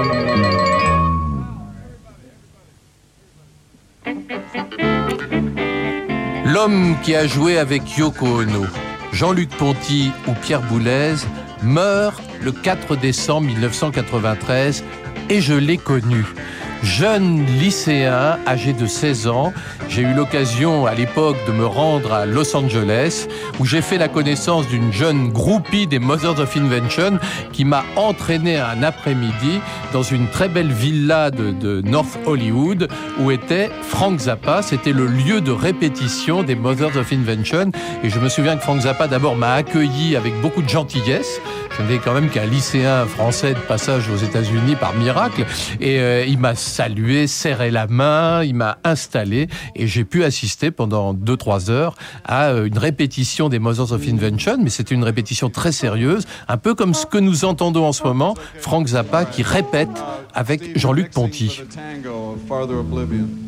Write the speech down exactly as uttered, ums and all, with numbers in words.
L'homme qui a joué avec Yoko Ono, Jean-Luc Ponty ou Pierre Boulez, meurt le quatre décembre mille neuf cent quatre-vingt-treize et je l'ai connu. Jeune lycéen, âgé de seize ans, j'ai eu l'occasion à l'époque de me rendre à Los Angeles où j'ai fait la connaissance d'une jeune groupie des Mothers of Invention qui m'a entraîné un après-midi dans une très belle villa de, de North Hollywood où était Frank Zappa. C'était le lieu de répétition des Mothers of Invention et je me souviens que Frank Zappa d'abord m'a accueilli avec beaucoup de gentillesse. Je n'étais quand même qu'un lycéen français de passage aux États-Unis par miracle et euh, il m'a salué, serré la main, il m'a installé et j'ai pu assister pendant deux trois heures à une répétition des Mothers of Invention, mais c'était une répétition très sérieuse, un peu comme ce que nous entendons en ce moment, Frank Zappa qui répète avec Jean-Luc Ponty.